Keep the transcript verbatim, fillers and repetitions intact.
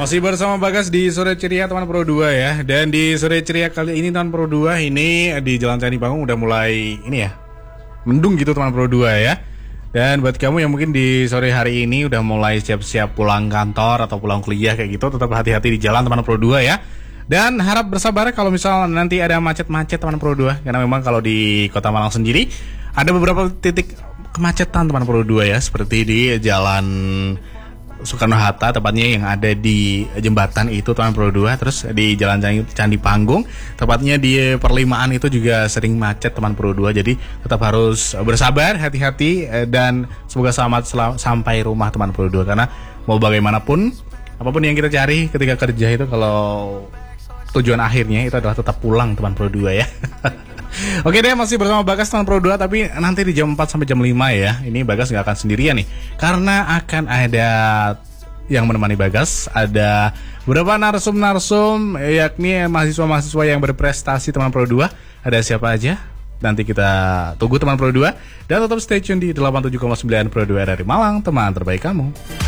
Masih bersama Bagas di Sore Ceria teman Pro dua ya. Dan di Sore Ceria kali ini teman Pro dua ini di Jalan Candi Panggung udah mulai ini ya, mendung gitu teman Pro dua ya. Dan buat kamu yang mungkin di sore hari ini udah mulai siap-siap pulang kantor atau pulang kuliah kayak gitu, tetap hati-hati di jalan teman Pro dua ya. Dan harap bersabar kalau misal nanti ada macet-macet teman Pro dua, karena memang kalau di Kota Malang sendiri ada beberapa titik kemacetan teman Pro dua ya, seperti di Jalan Soekarno-Hatta tepatnya yang ada di jembatan itu teman Pro dua, terus di Jalan Candi Panggung tepatnya di perlimaan itu juga sering macet teman Pro dua. Jadi tetap harus bersabar, hati-hati, dan semoga selamat sel- sampai rumah teman Pro dua, karena mau bagaimanapun apapun yang kita cari ketika kerja itu, kalau tujuan akhirnya itu adalah tetap pulang teman Pro dua ya. Oke deh, masih bersama Bagas teman Pro dua, tapi nanti di jam empat sampai jam lima ya. Ini Bagas gak akan sendirian nih, karena akan ada yang menemani Bagas. Ada beberapa narsum-narsum, yakni mahasiswa-mahasiswa yang berprestasi teman Pro dua. Ada siapa aja? Nanti kita tunggu teman Pro dua. Dan tetap stay tune di delapan puluh tujuh koma sembilan Pro dua dari Malang, teman terbaik kamu.